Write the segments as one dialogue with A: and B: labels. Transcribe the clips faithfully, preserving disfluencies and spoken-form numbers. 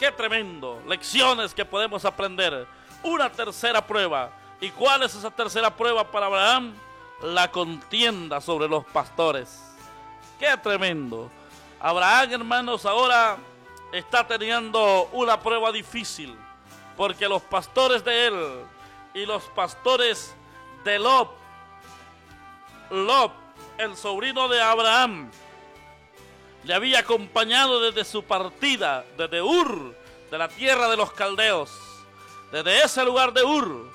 A: ¡Qué tremendo! Lecciones que podemos aprender. Una tercera prueba. ¿Y cuál es esa tercera prueba para Abraham? La contienda sobre los pastores. ¡Qué tremendo! Abraham, hermanos, ahora está teniendo una prueba difícil, porque los pastores de él y los pastores de Lot, Lot, el sobrino de Abraham, le había acompañado desde su partida, desde Ur, de la tierra de los caldeos. Desde ese lugar de Ur,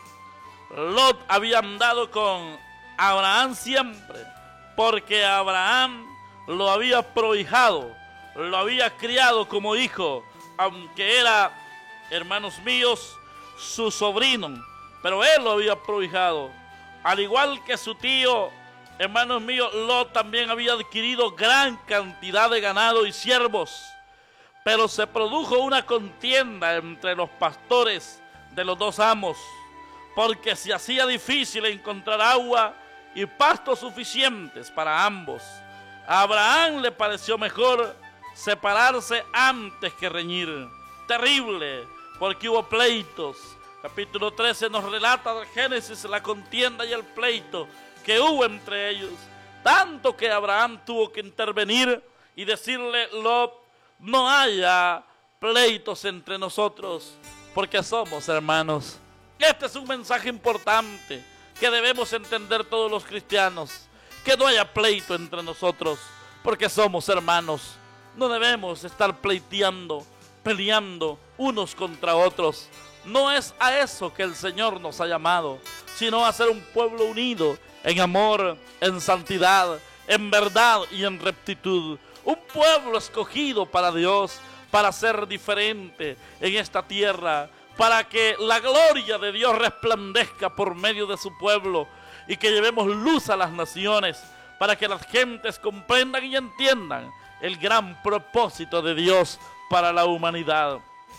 A: Lot había andado con Abraham siempre, porque Abraham lo había prohijado, lo había criado como hijo, aunque era, hermanos míos, su sobrino, pero él lo había prohijado. Al igual que su tío, hermanos míos, Lot también había adquirido gran cantidad de ganado y siervos, pero se produjo una contienda entre los pastores de los dos amos, porque se hacía difícil encontrar agua y pastos suficientes para ambos. A Abraham le pareció mejor separarse antes que reñir. Terrible, porque hubo pleitos. Capítulo trece nos relata de Génesis la contienda y el pleito que hubo entre ellos. Tanto que Abraham tuvo que intervenir y decirle: Lot, no haya pleitos entre nosotros, porque somos hermanos. Este es un mensaje importante que debemos entender todos los cristianos. Que no haya pleito entre nosotros, porque somos hermanos. No debemos estar pleiteando, peleando unos contra otros. No es a eso que el Señor nos ha llamado, sino a ser un pueblo unido en amor, en santidad, en verdad y en rectitud. Un pueblo escogido para Dios, para ser diferente en esta tierra, para que la gloria de Dios resplandezca por medio de su pueblo y que llevemos luz a las naciones, para que las gentes comprendan y entiendan el gran propósito de Dios para la humanidad.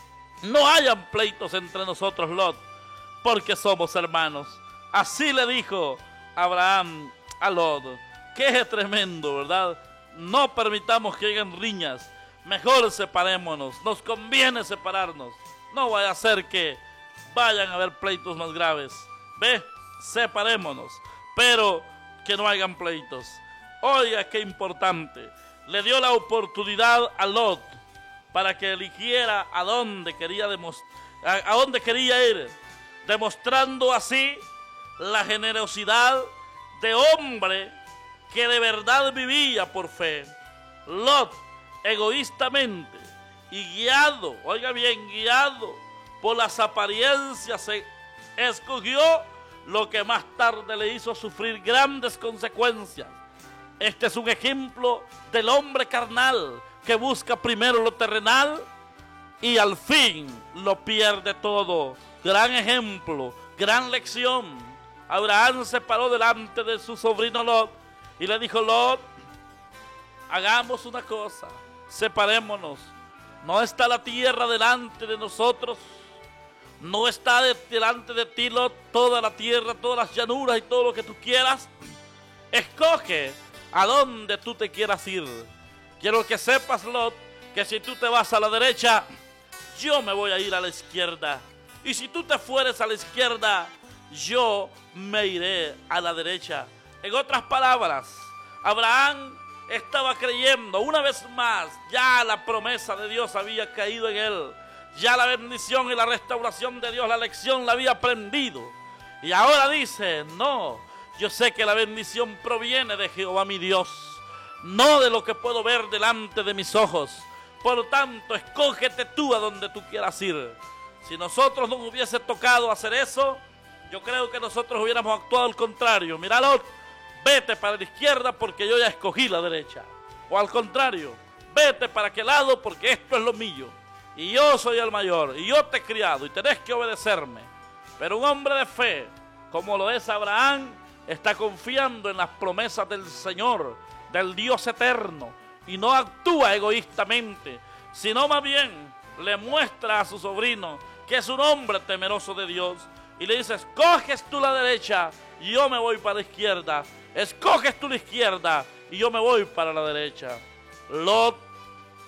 A: No hayan pleitos entre nosotros, Lot, porque somos hermanos. Así le dijo Abraham a Lot. Qué tremendo, ¿verdad? No permitamos que hayan riñas. Mejor separémonos. Nos conviene separarnos. No vaya a ser que vayan a haber pleitos más graves. Ve, separémonos, pero que no hayan pleitos. Oiga, qué importante. Le dio la oportunidad a Lot para que eligiera a dónde quería demostrar, a, a dónde quería ir, demostrando así la generosidad de hombre que de verdad vivía por fe. Lot, egoístamente y guiado, oiga bien, guiado por las apariencias, se escogió lo que más tarde le hizo sufrir grandes consecuencias. Este es un ejemplo del hombre carnal que busca primero lo terrenal y al fin lo pierde todo. Gran ejemplo, gran lección. Abraham se paró delante de su sobrino Lot y le dijo: Lot, hagamos una cosa, separémonos. No está la tierra delante de nosotros, no está de, delante de ti, Lot, toda la tierra, todas las llanuras y todo lo que tú quieras. Escoge a dónde tú te quieras ir. Quiero que sepas, Lot, que si tú te vas a la derecha, yo me voy a ir a la izquierda. Y si tú te fueres a la izquierda, yo me iré a la derecha. En otras palabras, Abraham estaba creyendo una vez más, ya la promesa de Dios había caído en él, ya la bendición y la restauración de Dios, la lección la había aprendido, y ahora dice: no, yo sé que la bendición proviene de Jehová mi Dios, no de lo que puedo ver delante de mis ojos. Por tanto, escógete tú a donde tú quieras ir. Si nosotros nos hubiese tocado hacer eso, yo creo que nosotros hubiéramos actuado al contrario. Mira, Lot, vete para la izquierda porque yo ya escogí la derecha. O al contrario, vete para aquel lado porque esto es lo mío. Y yo soy el mayor, y yo te he criado, y tenés que obedecerme. Pero un hombre de fe, como lo es Abraham, está confiando en las promesas del Señor, del Dios eterno, y no actúa egoístamente, sino más bien le muestra a su sobrino que es un hombre temeroso de Dios, y le dice: escoges tú la derecha, y yo me voy para la izquierda. Escoges tú la izquierda, y yo me voy para la derecha. Lot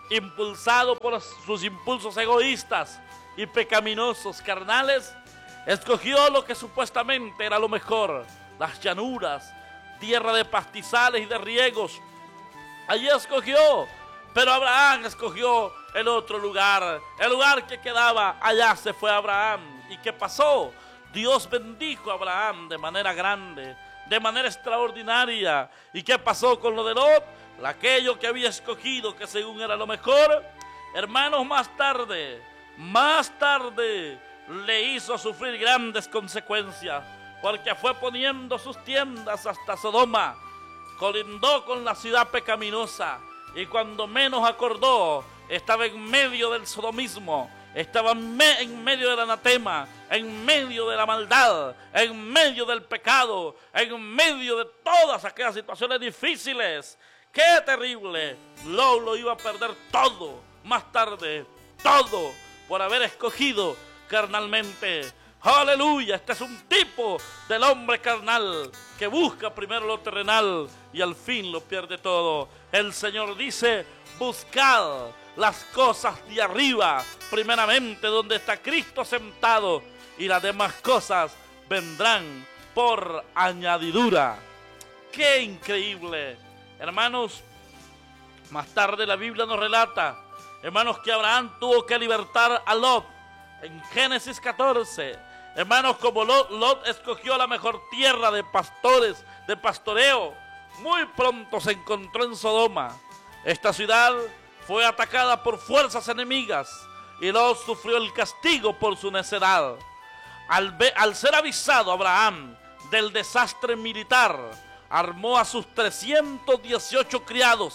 A: impulsado por sus impulsos egoístas y pecaminosos carnales, escogió lo que supuestamente era lo mejor, las llanuras, tierra de pastizales y de riegos. Allí escogió, pero Abraham escogió el otro lugar, el lugar que quedaba. Allá se fue Abraham. ¿Y qué pasó? Dios bendijo a Abraham de manera grande, de manera extraordinaria. ¿Y qué pasó con lo de Lot? Aquello que había escogido, que según era lo mejor, hermanos, más tarde, más tarde, le hizo sufrir grandes consecuencias, porque fue poniendo sus tiendas hasta Sodoma, colindó con la ciudad pecaminosa, y cuando menos acordó, estaba en medio del sodomismo, estaba en medio del anatema, en medio de la maldad, en medio del pecado, en medio de todas aquellas situaciones difíciles. ¡Qué terrible! Lot lo iba a perder todo, más tarde, todo, por haber escogido carnalmente. ¡Aleluya! Este es un tipo del hombre carnal que busca primero lo terrenal y al fin lo pierde todo. El Señor dice: buscad las cosas de arriba, primeramente donde está Cristo sentado, y las demás cosas vendrán por añadidura. ¡Qué increíble! Hermanos, más tarde la Biblia nos relata, hermanos, que Abraham tuvo que libertar a Lot. En Génesis catorce, hermanos, como Lot, Lot escogió la mejor tierra de pastores, de pastoreo, muy pronto se encontró en Sodoma. Esta ciudad fue atacada por fuerzas enemigas y Lot sufrió el castigo por su necedad. Al, ve, al ser avisado Abraham del desastre militar, armó a sus trescientos dieciocho criados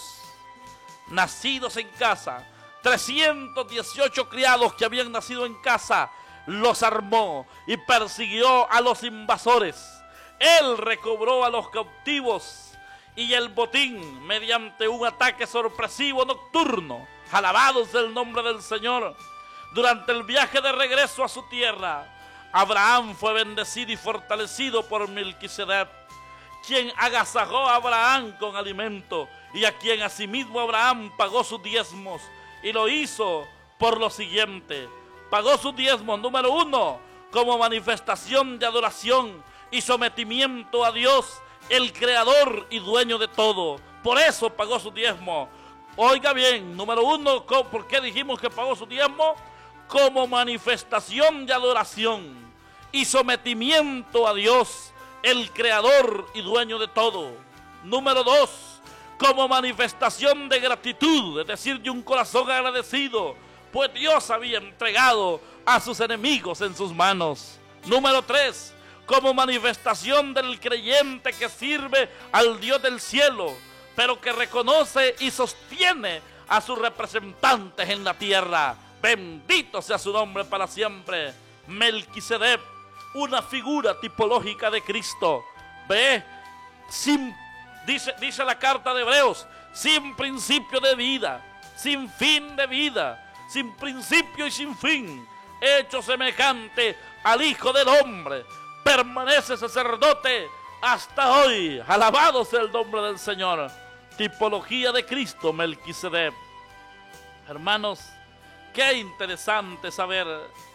A: nacidos en casa. trescientos dieciocho criados que habían nacido en casa, los armó y persiguió a los invasores. Él recobró a los cautivos y el botín mediante un ataque sorpresivo nocturno. Alabados del nombre del Señor. Durante el viaje de regreso a su tierra, Abraham fue bendecido y fortalecido por Melquisedec, quien agasajó a Abraham con alimento y a quien asimismo Abraham pagó sus diezmos. Y lo hizo por lo siguiente: pagó sus diezmos, número uno, como manifestación de adoración y sometimiento a Dios, el creador y dueño de todo. Por eso pagó su diezmo. Oiga bien, número uno, ¿por qué dijimos que pagó su diezmo? Como manifestación de adoración y sometimiento a Dios, el creador y dueño de todo. Número dos, como manifestación de gratitud, es decir, de un corazón agradecido, pues Dios había entregado a sus enemigos en sus manos. Número tres, como manifestación del creyente que sirve al Dios del cielo, pero que reconoce y sostiene a sus representantes en la tierra. Bendito sea su nombre para siempre. Melquisedec, una figura tipológica de Cristo. Ve, sin, dice, dice la carta de Hebreos, sin principio de vida, sin fin de vida, sin principio y sin fin, hecho semejante al Hijo del Hombre, permanece sacerdote hasta hoy. Alabado sea el nombre del Señor. Tipología de Cristo, Melquisedec. Hermanos, qué interesante saber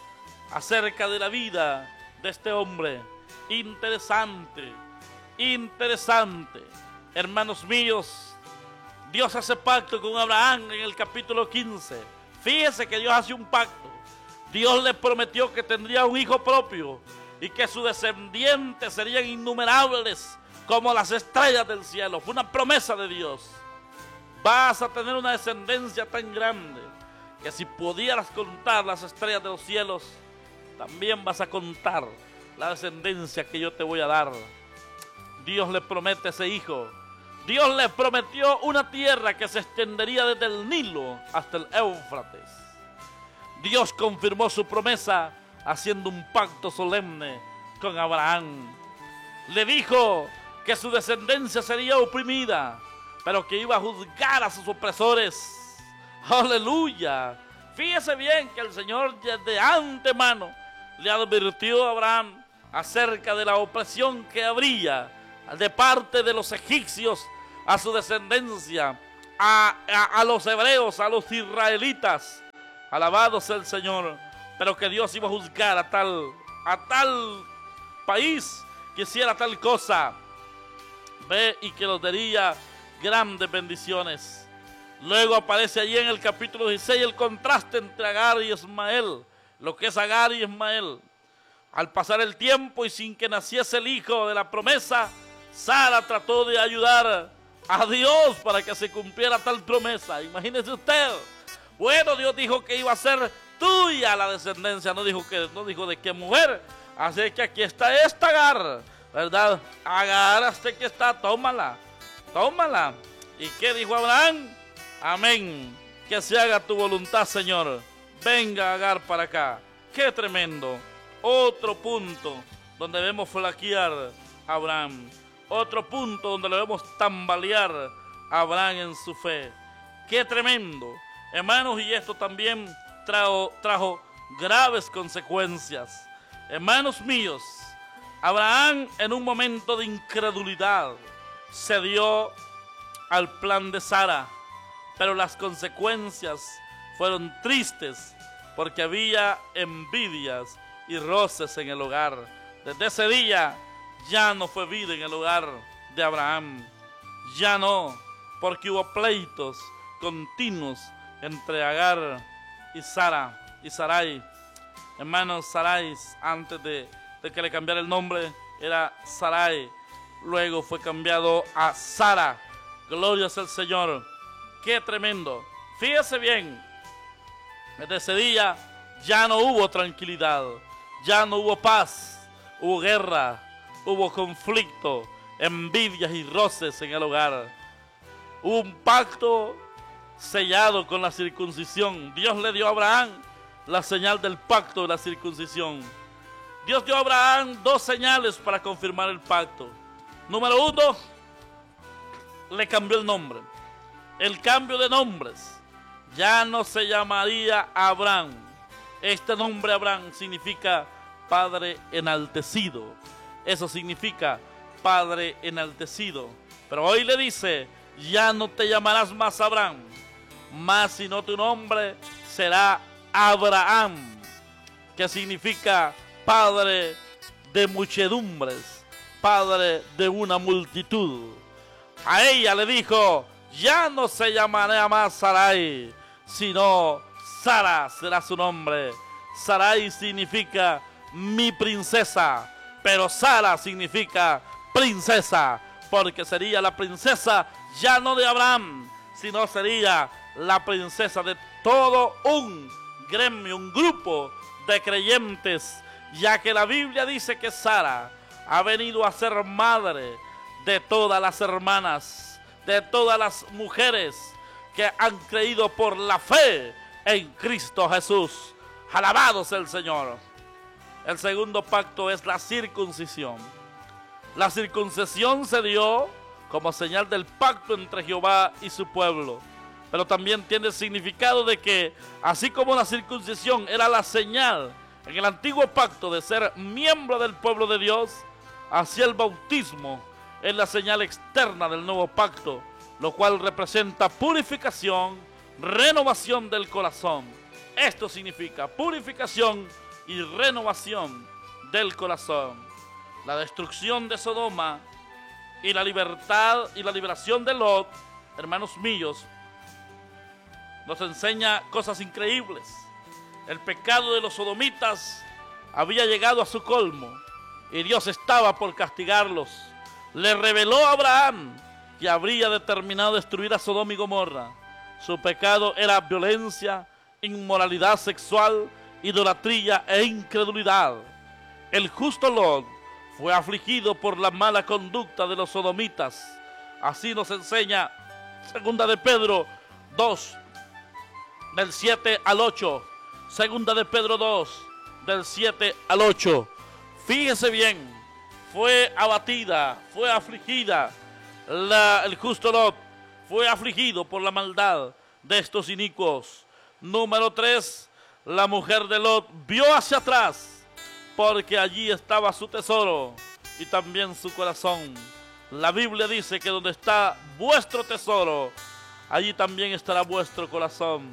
A: acerca de la vida de este hombre. Interesante, interesante. Hermanos míos, Dios hace pacto con Abraham en el capítulo quince. Fíjese que Dios hace un pacto. Dios le prometió que tendría un hijo propio y que sus descendientes serían innumerables como las estrellas del cielo. Fue una promesa de Dios. Vas a tener una descendencia tan grande que si pudieras contar las estrellas de los cielos, también vas a contar la descendencia que yo te voy a dar. Dios le promete ese hijo. Dios le prometió una tierra que se extendería desde el Nilo hasta el Éufrates. Dios confirmó su promesa haciendo un pacto solemne con Abraham. Le dijo que su descendencia sería oprimida, pero que iba a juzgar a sus opresores. ¡Aleluya! Fíjese bien que el Señor de antemano le advirtió a Abraham acerca de la opresión que habría de parte de los egipcios a su descendencia. a, a, a los hebreos, a los israelitas. Alabado sea el Señor. Pero que Dios iba a juzgar a tal, a tal país que hiciera tal cosa. Ve, y que los daría grandes bendiciones. Luego aparece allí en el capítulo dieciséis el contraste entre Agar y Ismael. Lo que es Agar y Ismael. Al pasar el tiempo y sin que naciese el hijo de la promesa, Sara trató de ayudar a Dios para que se cumpliera tal promesa. Imagínese usted. Bueno, Dios dijo que iba a ser tuya la descendencia. No dijo, que, no dijo de qué mujer. Así que aquí está esta Agar, ¿verdad? Agar, hasta que está, tómala. Tómala. ¿Y qué dijo Abraham? Amén. Que se haga tu voluntad, Señor. Venga, Agar, para acá. Qué tremendo. Otro punto donde vemos flaquear a Abraham. Otro punto donde lo vemos tambalear a Abraham en su fe. Qué tremendo. Hermanos, y esto también trajo, trajo graves consecuencias. Hermanos míos, Abraham en un momento de incredulidad cedió al plan de Sara, pero las consecuencias fueron tristes porque había envidias y roces en el hogar. Desde ese día ya no fue vida en el hogar de Abraham. Ya no, porque hubo pleitos continuos entre Agar y Sara y Sarai. Hermanos, Sarai, antes de, de que le cambiara el nombre, era Sarai. Luego fue cambiado a Sara. Gloria al Señor. Qué tremendo. Fíjese bien. Desde ese día ya no hubo tranquilidad. Ya no hubo paz. Hubo guerra. Hubo conflicto. Envidias y roces en el hogar. Hubo un pacto sellado con la circuncisión. Dios le dio a Abraham la señal del pacto de la circuncisión. Dios dio a Abraham dos señales para confirmar el pacto. Número uno, le cambió el nombre. El cambio de nombres. Ya no se llamaría Abraham. Este nombre Abraham significa Padre enaltecido. Eso significa Padre enaltecido. Pero hoy le dice, ya no te llamarás más Abraham, más sino tu nombre será Abraham, que significa Padre de muchedumbres, Padre de una multitud. A ella le dijo, ya no se llamará más Sarai, sino Sara será su nombre. Sarai significa mi princesa, pero Sara significa princesa, porque sería la princesa ya no de Abraham, sino sería la princesa de todo un gremio, un grupo de creyentes, ya que la Biblia dice que Sara ha venido a ser madre de todas las hermanas, de todas las mujeres que han creído por la fe en Cristo Jesús. Alabado sea el Señor. El segundo pacto es la circuncisión. La circuncisión se dio como señal del pacto entre Jehová y su pueblo, pero también tiene el significado de que, así como la circuncisión era la señal en el antiguo pacto de ser miembro del pueblo de Dios, así el bautismo es la señal externa del nuevo pacto, lo cual representa purificación, renovación del corazón. Esto significa purificación y renovación del corazón. La destrucción de Sodoma y la libertad y la liberación de Lot, hermanos míos, nos enseña cosas increíbles. El pecado de los sodomitas había llegado a su colmo y Dios estaba por castigarlos. Le reveló a Abraham que habría determinado destruir a Sodoma y Gomorra. Su pecado era violencia, inmoralidad sexual, idolatría e incredulidad. El justo Lot fue afligido por la mala conducta de los sodomitas. Así nos enseña Segunda de Pedro dos, del siete al ocho. Segunda de Pedro dos, del siete al ocho. Fíjese bien, fue abatida, fue afligida. La, el justo Lot fue afligido por la maldad de estos inicuos. Número tres, la mujer de Lot vio hacia atrás, porque allí estaba su tesoro y también su corazón. La Biblia dice que donde está vuestro tesoro, allí también estará vuestro corazón.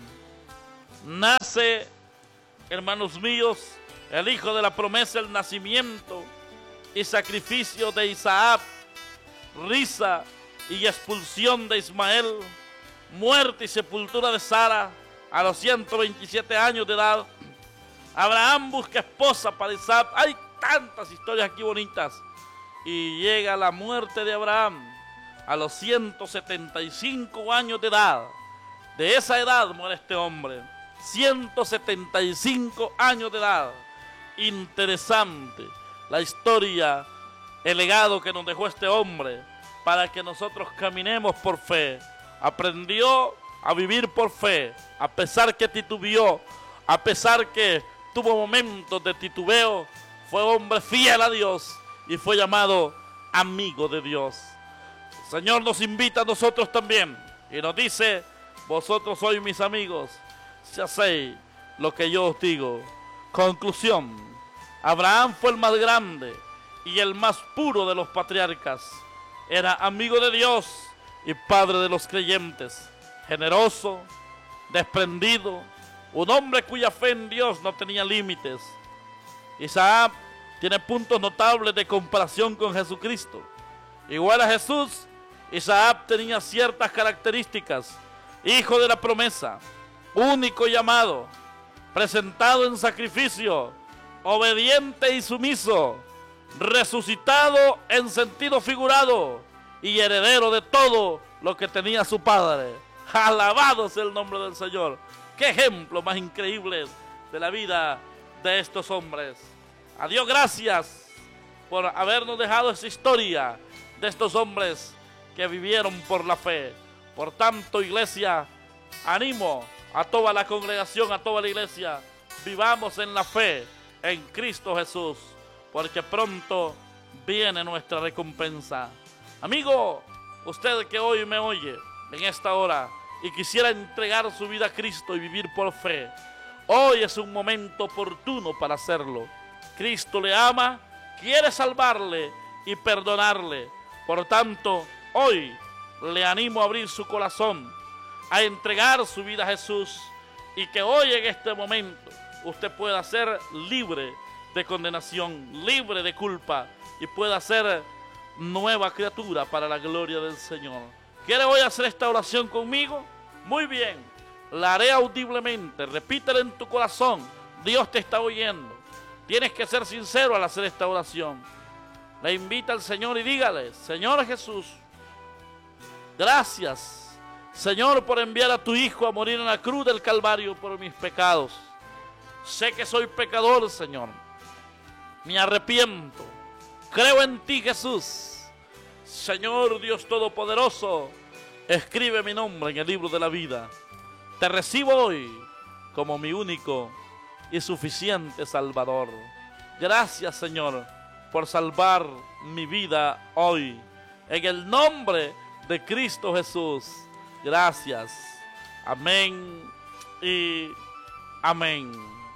A: Nace, hermanos míos, el hijo de la promesa, el nacimiento y sacrificio de Isaac, risa y expulsión de Ismael, muerte y sepultura de Sara a los ciento veintisiete años de edad. Abraham busca esposa para Isaac. Hay tantas historias aquí bonitas. Y llega la muerte de Abraham a los ciento setenta y cinco años de edad. De esa edad muere este hombre. ciento setenta y cinco años de edad. Interesante la historia, el legado que nos dejó este hombre para que nosotros caminemos por fe. Aprendió a vivir por fe, a pesar que titubeó, a pesar que tuvo momentos de titubeo. Fue hombre fiel a Dios y fue llamado amigo de Dios. El Señor nos invita a nosotros también y nos dice: vosotros sois mis amigos si hacéis lo que yo os digo. Conclusión: Abraham fue el más grande y el más puro de los patriarcas. Era amigo de Dios y padre de los creyentes, generoso, desprendido, un hombre cuya fe en Dios no tenía límites. Isaac tiene puntos notables de comparación con Jesucristo. Igual a Jesús, Isaac tenía ciertas características: hijo de la promesa, único llamado, presentado en sacrificio, obediente y sumiso, resucitado en sentido figurado y heredero de todo lo que tenía su padre. Alabado sea el nombre del Señor. Qué ejemplo más increíble de la vida de estos hombres. A Dios gracias por habernos dejado esa historia de estos hombres que vivieron por la fe. Por tanto, iglesia, animo a toda la congregación, a toda la iglesia: vivamos en la fe en Cristo Jesús, porque pronto viene nuestra recompensa. Amigo, usted que hoy me oye en esta hora y quisiera entregar su vida a Cristo y vivir por fe, hoy es un momento oportuno para hacerlo. Cristo le ama, quiere salvarle y perdonarle. Por tanto, hoy le animo a abrir su corazón, a entregar su vida a Jesús, y que hoy en este momento usted pueda ser libre de condenación, libre de culpa, y pueda ser nueva criatura para la gloria del Señor. ¿Quiere hoy hacer esta oración conmigo? Muy bien, la haré audiblemente. Repítela en tu corazón. Dios te está oyendo. Tienes que ser sincero al hacer esta oración. Le invita al Señor y dígale: Señor Jesús, gracias, Señor, por enviar a tu Hijo a morir en la cruz del Calvario por mis pecados. Sé que soy pecador, Señor. Me arrepiento. Creo en ti, Jesús. Señor Dios Todopoderoso, escribe mi nombre en el libro de la vida. Te recibo hoy como mi único y suficiente Salvador. Gracias, Señor, por salvar mi vida hoy. En el nombre de Cristo Jesús. Gracias. Amén y amén.